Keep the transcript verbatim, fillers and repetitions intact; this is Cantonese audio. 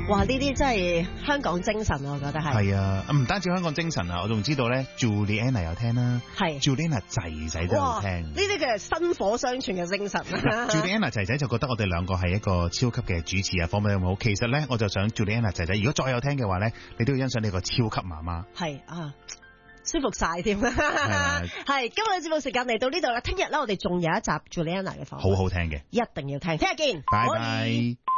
哇！呢啲真係香港精神啊，我覺得係。 係啊，唔單止香港精神啊，我仲知道咧 Juliana 有聽啦， 係 Juliana 仔仔都有聽。 呢啲嘅薪火相傳嘅精神啊 ！Juliana 仔仔就覺得我哋兩個係一個超級嘅主持啊，訪問有冇好？其實咧，我就想 Juliana 仔仔，如果再有聽嘅話咧，你都要欣賞你個超級媽媽。 係啊。舒服晒添，係今日嘅節目時間嚟到呢度啦。聽日咧，我哋仲有一集 Juliana 嘅訪問， 好好聽嘅， 一定要聽。聽日見， 拜拜。